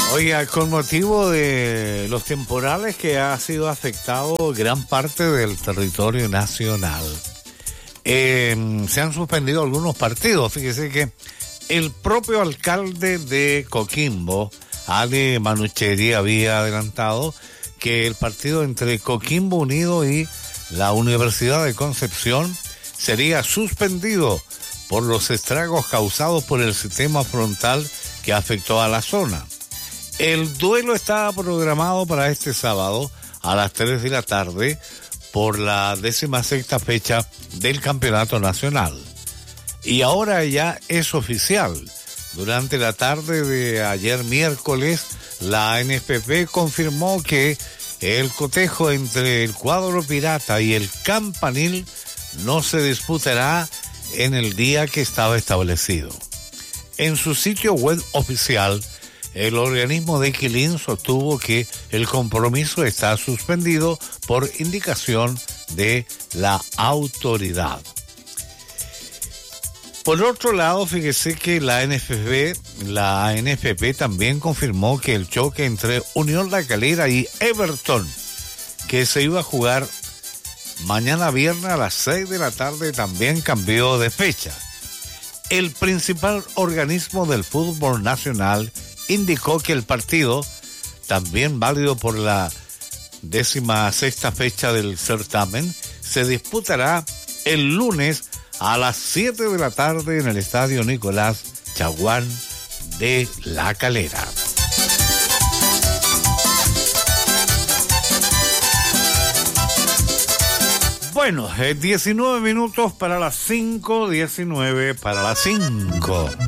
Oiga, con motivo de los temporales que ha sido afectado gran parte del territorio nacional, se han suspendido algunos partidos. Fíjese que el propio alcalde de Coquimbo, Ale Manucheri, había adelantado que el partido entre Coquimbo Unido y la Universidad de Concepción sería suspendido por los estragos causados por el sistema frontal que afectó a la zona. El duelo estaba programado para este sábado a las 3 de la tarde por la 16ª fecha del Campeonato Nacional. Y ahora ya es oficial. Durante la tarde de ayer miércoles, la NFP confirmó que el cotejo entre el cuadro pirata y el campanil no se disputará en el día que estaba establecido. En su sitio web oficial, el organismo de Quilín sostuvo que el compromiso está suspendido por indicación de la autoridad. Por otro lado, fíjese que la NFP también confirmó que el choque entre Unión La Calera y Everton, que se iba a jugar mañana viernes a las 6 de la tarde, también cambió de fecha. El principal organismo del fútbol nacional indicó que el partido, también válido por la 16ª fecha del certamen, se disputará el lunes a las 7 de la tarde en el Estadio Nicolás Chaguán de La Calera. Bueno, 19 minutos para las 5, 19 para las 5.